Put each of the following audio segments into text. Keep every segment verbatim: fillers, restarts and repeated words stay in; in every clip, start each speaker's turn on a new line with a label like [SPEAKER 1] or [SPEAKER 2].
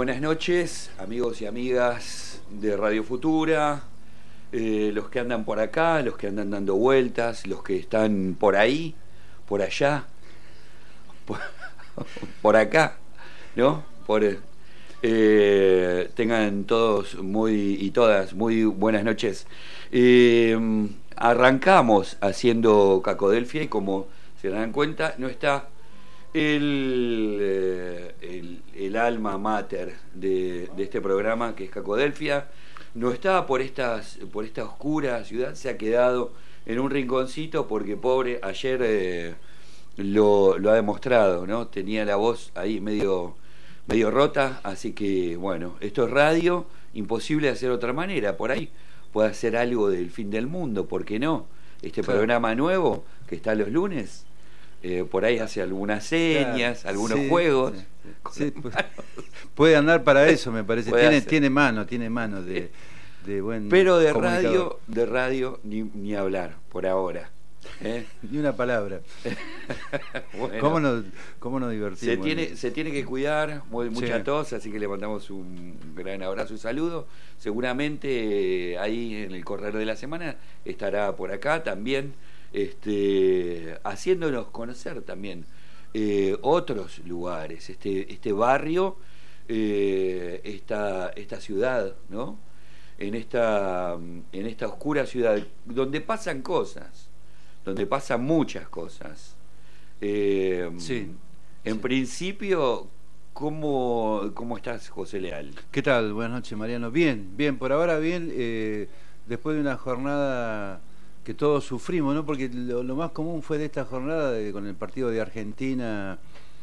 [SPEAKER 1] Buenas noches, amigos y amigas de Radio Futura, eh, los que andan por acá, los que andan dando vueltas, los que están por ahí, por allá, por, por acá, ¿no? Por, eh, tengan todos muy y todas muy buenas noches. Eh, arrancamos haciendo Cacodelfia y como se dan cuenta, no está el, eh, el, el alma mater de, de este programa, que es Cacodelfia. No está por estas por esta oscura ciudad, se ha quedado en un rinconcito porque pobre ayer eh, lo, lo ha demostrado, ¿no? Tenía la voz ahí medio medio rota, así que bueno, esto es radio, imposible de hacer de otra manera. Por ahí puede hacer algo del fin del mundo, ¿por qué no? Este claro. Programa nuevo que está los lunes, eh, por ahí hace algunas señas, claro. algunos sí, juegos.
[SPEAKER 2] Sí, sí, pues, puede andar para eso, me parece. Tiene, tiene mano, tiene mano de, de buen.
[SPEAKER 1] Pero de radio, de radio ni, ni hablar por ahora. ¿Eh?
[SPEAKER 2] Ni una palabra. Bueno, ¿Cómo nos, cómo nos divertimos?
[SPEAKER 1] Se tiene, se tiene que cuidar, muy, mucha sí. tos, así que le mandamos un gran abrazo y saludo. Seguramente eh, ahí en el correr de la semana estará por acá también, este, haciéndonos conocer también eh, otros lugares, este, este barrio, eh, esta, esta ciudad, ¿no? En esta, en esta oscura ciudad donde pasan cosas. donde pasan muchas cosas. Eh,
[SPEAKER 2] sí,
[SPEAKER 1] en
[SPEAKER 2] sí.
[SPEAKER 1] principio, ¿cómo, ¿cómo estás, José Leal?
[SPEAKER 2] ¿Qué tal? Buenas noches, Mariano. Bien, bien, por ahora bien, eh, después de una jornada que todos sufrimos, ¿no? Porque lo, lo más común fue de esta jornada de, con el partido de Argentina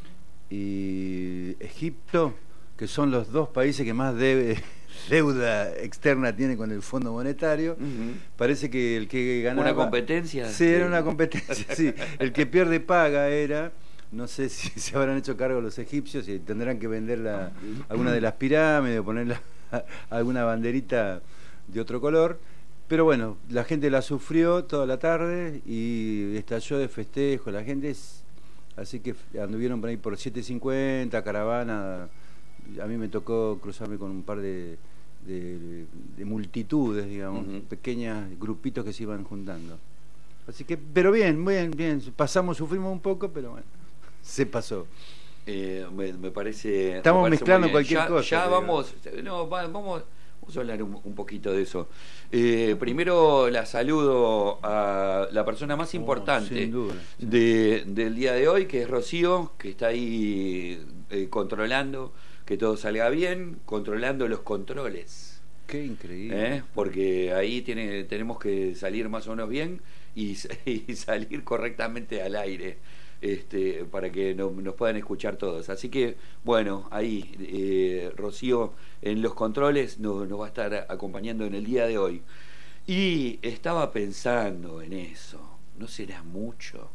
[SPEAKER 2] y Egipto, que son los dos países que más debe... deuda externa tiene con el Fondo Monetario. Uh-huh. Parece que el que ganaba...
[SPEAKER 1] ¿Una competencia?
[SPEAKER 2] Sí, era una competencia, sí. El que pierde paga era... No sé si se habrán hecho cargo los egipcios y tendrán que vender la, alguna de las pirámides o poner la, alguna banderita de otro color. Pero bueno, la gente la sufrió toda la tarde y estalló de festejo. La gente es... Así que anduvieron por ahí por siete cincuenta, caravana... A mí me tocó cruzarme con un par de, de, de multitudes, digamos, uh-huh. pequeños grupitos que se iban juntando. Así que, pero bien, bien, bien. Pasamos, sufrimos un poco, pero bueno, se pasó.
[SPEAKER 1] Eh, me, me parece.
[SPEAKER 2] Estamos
[SPEAKER 1] me parece
[SPEAKER 2] mezclando cualquier
[SPEAKER 1] ya,
[SPEAKER 2] cosa.
[SPEAKER 1] Ya vamos, no, vamos, vamos a hablar un, un poquito de eso. Eh, primero la saludo a la persona más importante oh, sin duda, sí. de, del día de hoy, que es Rocío, que está ahí eh, controlando que todo salga bien, controlando los controles.
[SPEAKER 2] Qué increíble.
[SPEAKER 1] ¿Eh? Porque ahí tiene, tenemos que salir más o menos bien y, y salir correctamente al aire, este, para que no, nos puedan escuchar todos. Así que, bueno, ahí eh, Rocío en los controles nos, nos va a estar acompañando en el día de hoy. Y estaba pensando en eso, ¿no será mucho?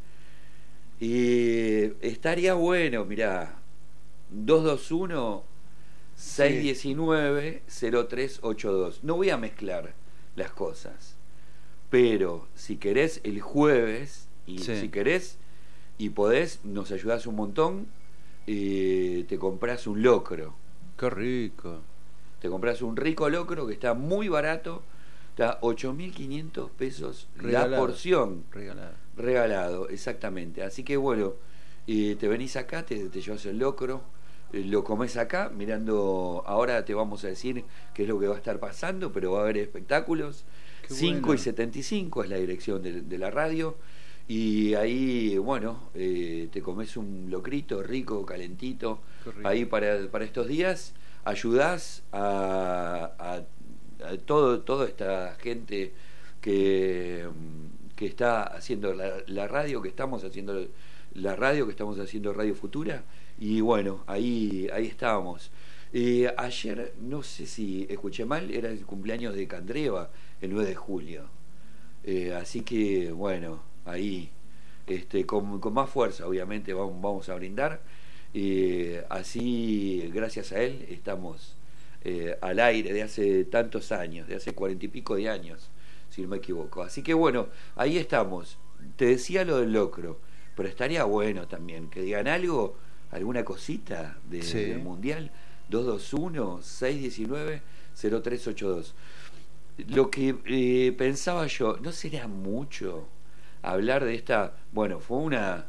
[SPEAKER 1] Y estaría bueno, mirá, dos dos uno, seis uno nueve, cero tres ocho dos. No voy a mezclar las cosas, pero si querés el jueves, y sí. si querés y podés, nos ayudás un montón, eh, te comprás un locro.
[SPEAKER 2] Qué rico.
[SPEAKER 1] Te comprás un rico locro que está muy barato, está ocho mil quinientos pesos regalado. La porción.
[SPEAKER 2] Regalado.
[SPEAKER 1] Regalado, exactamente. Así que bueno, eh, te venís acá, te, te llevas el locro, eh, lo comés acá, mirando, ahora te vamos a decir qué es lo que va a estar pasando, pero va a haber espectáculos. cinco y setenta y cinco es la dirección de, de la radio, y ahí, bueno, eh, te comés un locrito rico, calentito, ahí para, para estos días, ayudás a, a, a todo, toda esta gente que... que está haciendo la, la radio, que estamos haciendo la radio, que estamos haciendo Radio Futura, y bueno, ahí ahí estábamos. Eh, ayer, no sé si escuché mal, era el cumpleaños de Candreva, el nueve de julio. Eh, así que, bueno, ahí, este, con, con más fuerza, obviamente, vamos, vamos a brindar. Eh, así, gracias a él, estamos eh, al aire de hace tantos años, de hace cuarenta y pico de años, si no me equivoco. Así que bueno, ahí estamos. Te decía lo del locro, pero estaría bueno también que digan algo, alguna cosita de, sí. del mundial. dos dos uno, seis uno nueve, cero tres ocho dos. Lo que eh, pensaba yo, ¿no sería mucho hablar de esta? Bueno, fue una...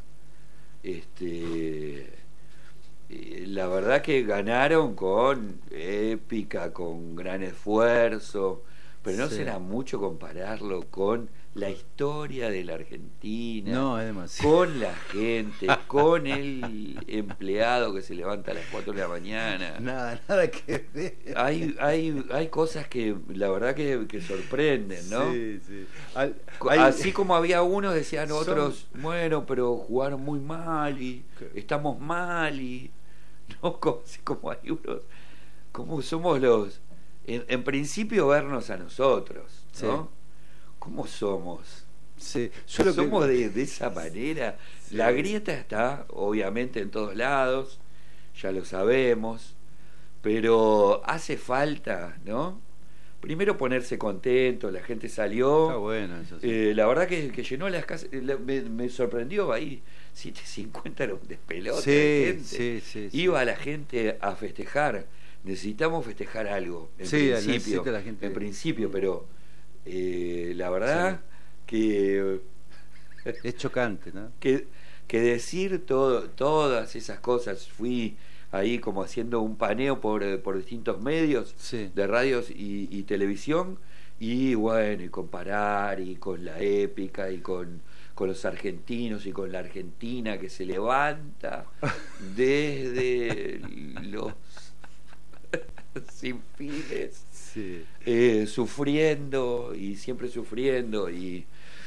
[SPEAKER 1] este eh, la verdad que ganaron con épica, con gran esfuerzo, pero no
[SPEAKER 2] Sí.
[SPEAKER 1] será mucho compararlo con la historia de la Argentina,
[SPEAKER 2] No, es demasiado.
[SPEAKER 1] con la gente, con el empleado que se levanta a las cuatro de la mañana.
[SPEAKER 2] Nada, nada que ver.
[SPEAKER 1] Hay, hay, hay cosas que la verdad que, que sorprenden, ¿no?
[SPEAKER 2] Sí, sí. Al-
[SPEAKER 1] Co-
[SPEAKER 2] hay-
[SPEAKER 1] Así como había unos, decían
[SPEAKER 2] Son-
[SPEAKER 1] otros, bueno, pero jugaron muy mal y estamos mal y... No, como, así como hay unos... Como somos los... En, en principio vernos a nosotros, ¿no?
[SPEAKER 2] Sí.
[SPEAKER 1] ¿Cómo somos?
[SPEAKER 2] Sí, yo lo que-
[SPEAKER 1] Somos de, de esa manera.
[SPEAKER 2] Sí.
[SPEAKER 1] La grieta está, obviamente, en todos lados, ya lo sabemos, pero hace falta, ¿no? Primero ponerse contento, la gente salió.
[SPEAKER 2] Está bueno eso. Sí.
[SPEAKER 1] Eh, la verdad que, que llenó las casas, eh, la- me, me sorprendió ahí, setecientos cincuenta era un despelote
[SPEAKER 2] Sí,
[SPEAKER 1] de gente.
[SPEAKER 2] sí, sí, sí.
[SPEAKER 1] Iba la gente a festejar, necesitamos festejar algo, en
[SPEAKER 2] Sí,
[SPEAKER 1] principio,
[SPEAKER 2] necesita la gente-
[SPEAKER 1] en principio, pero eh, la verdad que,
[SPEAKER 2] Es chocante, ¿no?
[SPEAKER 1] que, que decir todo, todas esas cosas, fui ahí como haciendo un paneo por, eh, por distintos medios
[SPEAKER 2] Sí.
[SPEAKER 1] de radios y, y televisión, y bueno, y comparar y con la épica y con, con los argentinos y con la Argentina que se levanta desde los sin fines,
[SPEAKER 2] Sí.
[SPEAKER 1] eh, sufriendo y siempre sufriendo, y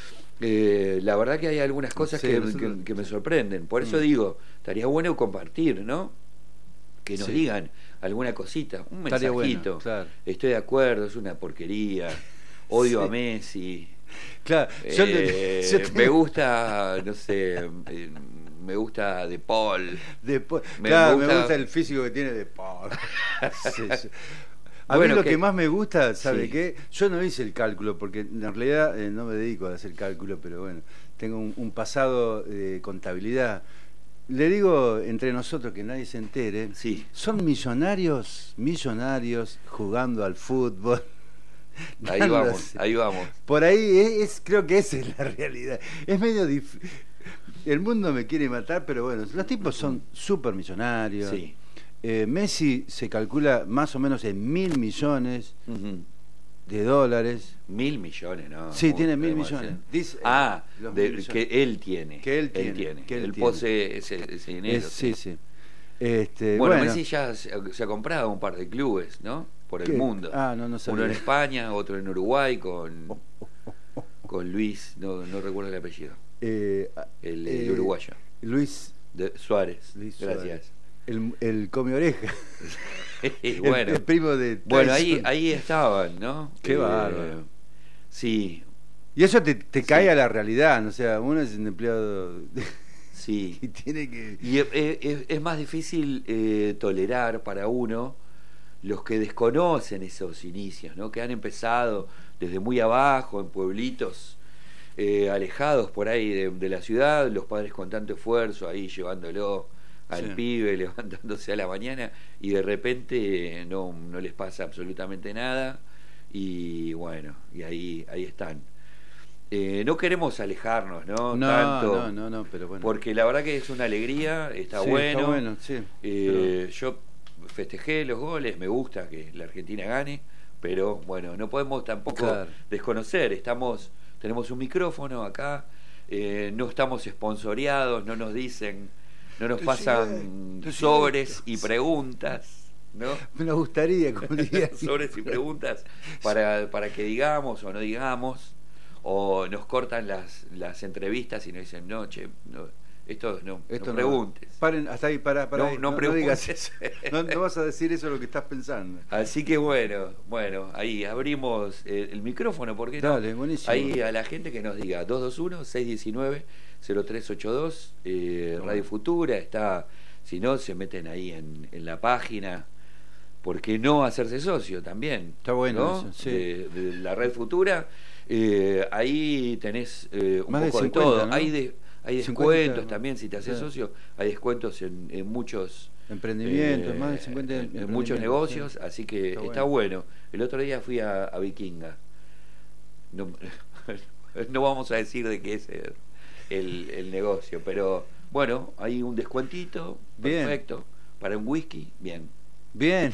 [SPEAKER 1] eh, la verdad que hay algunas cosas
[SPEAKER 2] Sí,
[SPEAKER 1] que,
[SPEAKER 2] nosotros-
[SPEAKER 1] que- que me sorprenden. Por eso
[SPEAKER 2] Mm.
[SPEAKER 1] digo, estaría bueno compartir, ¿no? Que nos
[SPEAKER 2] Sí.
[SPEAKER 1] digan alguna cosita, un
[SPEAKER 2] Estaría
[SPEAKER 1] mensajito.
[SPEAKER 2] bueno, claro.
[SPEAKER 1] Estoy de acuerdo, es una porquería, odio
[SPEAKER 2] Sí.
[SPEAKER 1] a Messi,
[SPEAKER 2] Claro, yo
[SPEAKER 1] eh,
[SPEAKER 2] le- yo te-
[SPEAKER 1] me gusta, no sé, eh, me gusta De Paul.
[SPEAKER 2] Después,
[SPEAKER 1] Me
[SPEAKER 2] claro, me
[SPEAKER 1] gusta-
[SPEAKER 2] gusta el físico que tiene de Paul. Sí, sí. A
[SPEAKER 1] Bueno,
[SPEAKER 2] mí lo
[SPEAKER 1] que-
[SPEAKER 2] que más me gusta, ¿sabe
[SPEAKER 1] Sí.
[SPEAKER 2] qué? Yo no hice el cálculo, porque en realidad eh, no me dedico a hacer cálculo, pero bueno, tengo un, un pasado de contabilidad. Le digo entre nosotros que nadie se entere,
[SPEAKER 1] Sí.
[SPEAKER 2] son millonarios, millonarios jugando al fútbol.
[SPEAKER 1] Ahí
[SPEAKER 2] Dándose-
[SPEAKER 1] vamos, ahí vamos.
[SPEAKER 2] Por ahí es, es- creo que esa es la realidad. Es medio difícil. El mundo me quiere matar, pero bueno, los tipos son súper millonarios.
[SPEAKER 1] Sí.
[SPEAKER 2] Eh, Messi se calcula más o menos en mil millones
[SPEAKER 1] Ujú.
[SPEAKER 2] de dólares.
[SPEAKER 1] Mil millones, ¿no?
[SPEAKER 2] Sí,
[SPEAKER 1] Muy-
[SPEAKER 2] tiene mil
[SPEAKER 1] demasiado.
[SPEAKER 2] millones. Dice, eh,
[SPEAKER 1] ah,
[SPEAKER 2] los
[SPEAKER 1] de-
[SPEAKER 2] mil millones.
[SPEAKER 1] que él tiene.
[SPEAKER 2] Que él tiene, que él
[SPEAKER 1] él
[SPEAKER 2] tiene.
[SPEAKER 1] posee ese, ese dinero.
[SPEAKER 2] Es- sí, sí. Este,
[SPEAKER 1] Bueno,
[SPEAKER 2] bueno,
[SPEAKER 1] Messi ya se, se ha comprado un par de clubes, ¿no? Por el
[SPEAKER 2] ¿qué?
[SPEAKER 1] mundo.
[SPEAKER 2] Ah, no, no sabía.
[SPEAKER 1] Uno en España, otro en Uruguay, con, con Luis, no, no recuerdo el apellido,
[SPEAKER 2] eh,
[SPEAKER 1] el, el
[SPEAKER 2] eh,
[SPEAKER 1] uruguayo,
[SPEAKER 2] Luis,
[SPEAKER 1] de Suárez.
[SPEAKER 2] Luis
[SPEAKER 1] Gracias.
[SPEAKER 2] Suárez. el, el come oreja. El-
[SPEAKER 1] bueno,
[SPEAKER 2] el, primo de
[SPEAKER 1] bueno, ahí,
[SPEAKER 2] Tyson.
[SPEAKER 1] ahí estaban, ¿no?
[SPEAKER 2] Qué bárbaro.
[SPEAKER 1] Sí,
[SPEAKER 2] Y eso te, te cae
[SPEAKER 1] Sí.
[SPEAKER 2] a la realidad, ¿no? O sea, uno es un empleado
[SPEAKER 1] sí.
[SPEAKER 2] y tiene que...
[SPEAKER 1] Y es, es- es más difícil eh, tolerar para uno los que desconocen esos inicios, ¿no? Que han empezado desde muy abajo, en pueblitos eh, alejados por ahí de, de la ciudad, los padres con tanto esfuerzo ahí llevándolo al
[SPEAKER 2] Sí.
[SPEAKER 1] pibe, levantándose a la mañana, y de repente eh, no, no les pasa absolutamente nada, y bueno, y ahí, ahí están. Eh, no queremos alejarnos, ¿no?
[SPEAKER 2] No,
[SPEAKER 1] Tanto,
[SPEAKER 2] no, no, no, pero bueno.
[SPEAKER 1] porque la verdad que es una alegría, está
[SPEAKER 2] Sí,
[SPEAKER 1] bueno.
[SPEAKER 2] está bueno, sí.
[SPEAKER 1] Eh, Yo festejé los goles, me gusta que la Argentina gane, pero bueno, no podemos tampoco
[SPEAKER 2] Claro.
[SPEAKER 1] desconocer, estamos, tenemos un micrófono acá, eh, no estamos esponsoreados, no nos dicen, no nos pasan
[SPEAKER 2] Presidente,
[SPEAKER 1] sobres y
[SPEAKER 2] presidente.
[SPEAKER 1] preguntas, ¿no?
[SPEAKER 2] Me nos gustaría, como diría.
[SPEAKER 1] Sobres y preguntas para, para que digamos o no digamos, o nos cortan las, las entrevistas y nos dicen, no, che, no, esto no,
[SPEAKER 2] Esto
[SPEAKER 1] no
[SPEAKER 2] no-
[SPEAKER 1] preguntes.
[SPEAKER 2] Paren, hasta ahí, para, para
[SPEAKER 1] No,
[SPEAKER 2] ahí.
[SPEAKER 1] no
[SPEAKER 2] No, no
[SPEAKER 1] preguntes.
[SPEAKER 2] digas eso. No, no vas a decir eso lo que estás pensando.
[SPEAKER 1] Así que bueno, bueno, ahí abrimos eh, el micrófono, ¿por qué no?
[SPEAKER 2] Dale, buenísimo.
[SPEAKER 1] Ahí a la gente que nos diga dos dos uno, seis uno nueve, cero tres ocho dos, eh,
[SPEAKER 2] Bueno.
[SPEAKER 1] Radio Futura, está, si no, se meten ahí en, en la página, ¿por qué no hacerse socio también?
[SPEAKER 2] Está bueno
[SPEAKER 1] ¿no?
[SPEAKER 2] eso, sí.
[SPEAKER 1] de, de la Red Futura, eh, ahí tenés eh, un
[SPEAKER 2] Más de
[SPEAKER 1] poco de,
[SPEAKER 2] cincuenta,
[SPEAKER 1] todo,
[SPEAKER 2] ¿no?
[SPEAKER 1] hay de, hay descuentos también, si te haces claro. socio, hay descuentos en, en muchos
[SPEAKER 2] emprendimientos, eh, más de cincuenta
[SPEAKER 1] en, en muchos negocios, sí. Así que está, está bueno. bueno. El otro día fui a, a Vikinga. No, no vamos a decir de qué es el, el, el negocio, pero bueno, hay un descuentito, bien. Perfecto, para un whisky, bien.
[SPEAKER 2] Bien.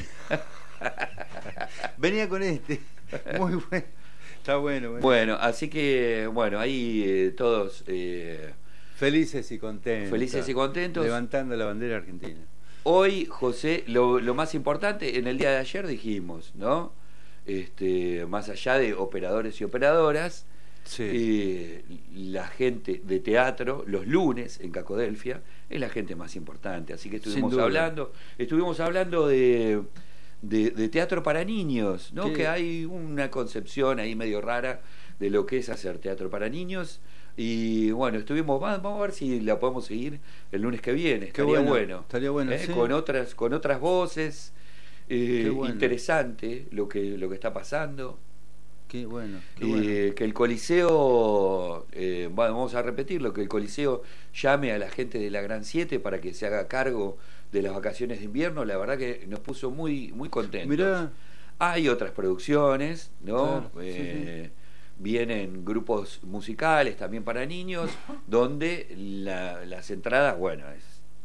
[SPEAKER 2] Venía con este. Muy bueno. Está bueno. Bueno,
[SPEAKER 1] bueno así que, bueno, ahí eh, todos... Eh,
[SPEAKER 2] felices y contentos.
[SPEAKER 1] Felices y contentos.
[SPEAKER 2] Levantando la bandera argentina.
[SPEAKER 1] Hoy, José, lo, lo más importante, en el día de ayer dijimos, ¿no? Este, más allá de operadores y operadoras, sí. eh, la gente de teatro, los lunes en Cacodelfia, es la gente más importante. Así que estuvimos hablando, estuvimos hablando de... De, de teatro para niños, ¿no? Sí. Que hay una concepción ahí medio rara de lo que es hacer teatro para niños. Y bueno, estuvimos, vamos a ver si la podemos seguir el lunes que viene. Estaría bueno, bueno.
[SPEAKER 2] Estaría bueno,
[SPEAKER 1] ¿eh?
[SPEAKER 2] Sí.
[SPEAKER 1] Con otras, con otras voces. Eh, bueno. Interesante lo que, lo que está pasando.
[SPEAKER 2] Qué bueno, qué
[SPEAKER 1] eh,
[SPEAKER 2] bueno.
[SPEAKER 1] Que el Coliseo, eh, bueno, vamos a repetirlo, que el Coliseo llame a la gente de la Gran siete para que se haga cargo de las vacaciones de invierno. La verdad que nos puso muy muy contentos.
[SPEAKER 2] Mirá.
[SPEAKER 1] Hay otras producciones, ¿no?
[SPEAKER 2] Claro,
[SPEAKER 1] eh,
[SPEAKER 2] sí, sí.
[SPEAKER 1] Vienen grupos musicales también para niños, donde la, las entradas, bueno, es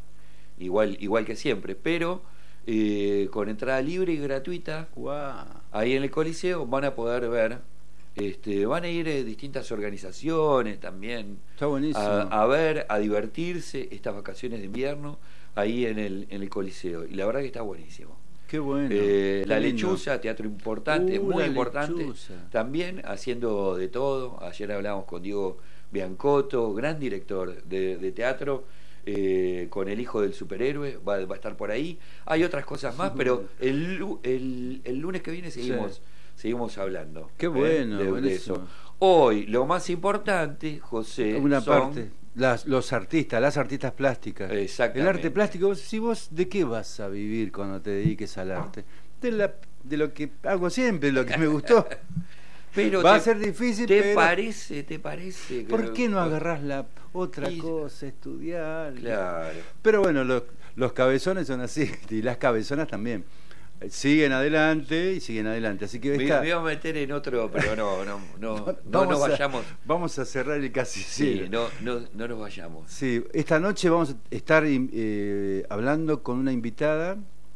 [SPEAKER 1] igual igual que siempre, pero eh, con entrada libre y gratuita.
[SPEAKER 2] Wow.
[SPEAKER 1] Ahí en el Coliseo van a poder ver, este, van a ir eh, distintas organizaciones también.
[SPEAKER 2] Está buenísimo.
[SPEAKER 1] A, a ver, a divertirse estas vacaciones de invierno ahí en el, en el Coliseo. Y la verdad que está buenísimo.
[SPEAKER 2] Qué bueno.
[SPEAKER 1] Eh,
[SPEAKER 2] qué
[SPEAKER 1] la
[SPEAKER 2] lindo.
[SPEAKER 1] Lechuza, teatro importante,
[SPEAKER 2] uh,
[SPEAKER 1] muy importante.
[SPEAKER 2] Lechuza.
[SPEAKER 1] También haciendo de todo. Ayer hablábamos con Diego Biancotto, gran director de, de teatro. Eh, con el hijo del superhéroe, va, va a estar por ahí. Hay otras cosas más, pero el, el, el lunes que viene seguimos, sí. seguimos hablando.
[SPEAKER 2] Qué bueno,
[SPEAKER 1] eh, de, de eso. Hoy, lo más importante, José,
[SPEAKER 2] una
[SPEAKER 1] son...
[SPEAKER 2] parte, las, los artistas, las artistas plásticas.
[SPEAKER 1] Exactamente.
[SPEAKER 2] El arte plástico, si vos, ¿de qué vas a vivir cuando te dediques al arte? De, la, de lo que hago siempre, lo que me gustó.
[SPEAKER 1] Pero
[SPEAKER 2] va
[SPEAKER 1] te,
[SPEAKER 2] a ser difícil,
[SPEAKER 1] ¿te
[SPEAKER 2] pero...
[SPEAKER 1] parece, te parece?
[SPEAKER 2] ¿Por
[SPEAKER 1] que
[SPEAKER 2] qué no
[SPEAKER 1] lo...
[SPEAKER 2] agarrás la otra
[SPEAKER 1] y...
[SPEAKER 2] cosa, estudiar?
[SPEAKER 1] Claro.
[SPEAKER 2] Pero bueno, los, los cabezones son así, y las cabezonas también. Siguen adelante y siguen adelante. Así que esta...
[SPEAKER 1] me, me iba a meter en otro, pero no, no, no, no nos vayamos.
[SPEAKER 2] A, vamos a cerrar el casi
[SPEAKER 1] sí, no, no, no nos vayamos.
[SPEAKER 2] Sí, esta noche vamos a estar eh, hablando con una invitada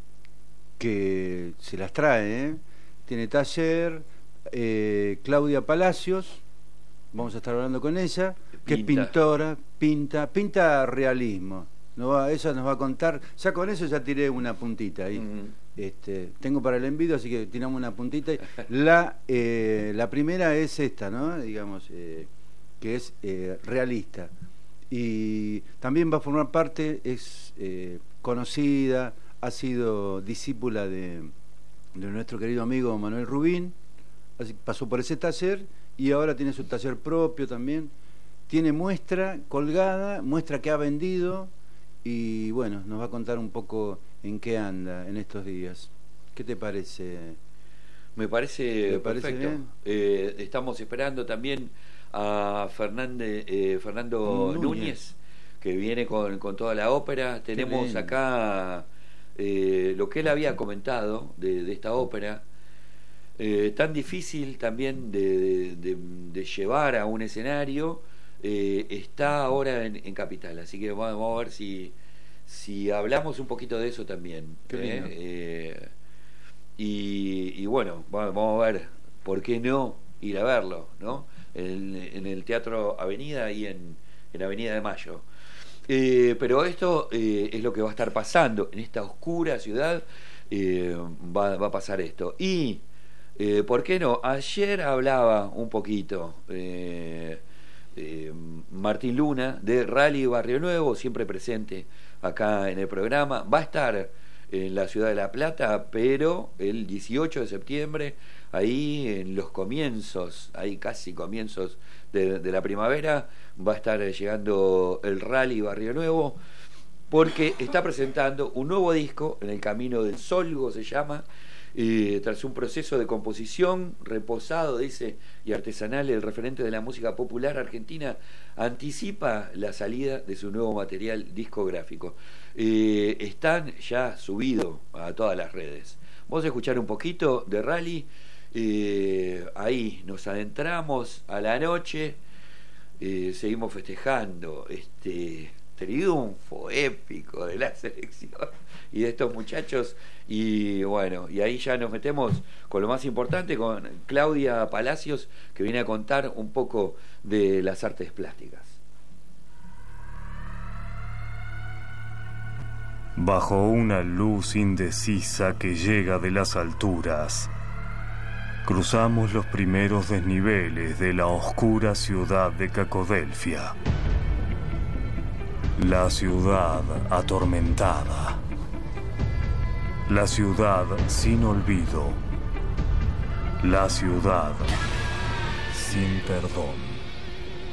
[SPEAKER 2] que se las trae, ¿eh? Tiene taller. Eh, Claudia Palacios, vamos a estar hablando con ella, que pinta. es pintora, pinta, pinta realismo. No va, ella nos va a contar, ya con eso ya tiré una puntita ahí. Uh-huh. Este, tengo para el envido, así que tiramos una puntita. La, eh, la primera es esta, ¿no? Digamos, eh, que es eh, realista. Y también va a formar parte, es eh, conocida, ha sido discípula de, de nuestro querido amigo Manuel Rubín. Así, pasó por ese taller y ahora tiene su taller propio también. Tiene muestra colgada, muestra que ha vendido y bueno, nos va a contar un poco en qué anda en estos días. ¿Qué te parece?
[SPEAKER 1] Me parece,
[SPEAKER 2] ¿Te parece
[SPEAKER 1] perfecto.
[SPEAKER 2] Bien?
[SPEAKER 1] Eh, estamos esperando también a Fernández, eh, Fernando Núñez. Núñez, que viene con, con toda la ópera. Tenemos acá eh, lo que él había comentado de, de esta ópera. Eh, tan difícil también de, de, de, de llevar a un escenario, eh, está ahora en, en Capital, así que vamos, vamos a ver si, si hablamos un poquito de eso también. ¿eh? Eh, y, y bueno, vamos a ver por qué no ir a verlo, ¿no? En, en el Teatro Avenida y en, en Avenida de Mayo. Eh, pero esto eh, es lo que va a estar pasando en esta oscura ciudad. eh, va, va a pasar esto y Eh, ¿por qué no? Ayer hablaba un poquito eh, eh, Martín Luna de Rally Barrio Nuevo, siempre presente acá en el programa. Va a estar en la ciudad de La Plata, pero el dieciocho de septiembre, ahí en los comienzos, ahí casi comienzos de, de la primavera, va a estar llegando el Rally Barrio Nuevo, porque está presentando un nuevo disco, En el Camino del Solgo se llama. Eh, tras un proceso de composición reposado, dice, y artesanal, el referente de la música popular argentina anticipa la salida de su nuevo material discográfico. Eh, están ya subidos a todas las redes. Vamos a escuchar un poquito de Rally. Eh, ahí nos adentramos a la noche. Eh, seguimos festejando este triunfo épico de la selección y de estos muchachos, y bueno, y ahí ya nos metemos con lo más importante, con Claudia Palacios, que viene a contar un poco de las artes plásticas.
[SPEAKER 3] Bajo una luz indecisa que llega de las alturas, cruzamos los primeros desniveles de la oscura ciudad de Cacodelfia. La ciudad atormentada. La ciudad sin olvido. La ciudad sin perdón.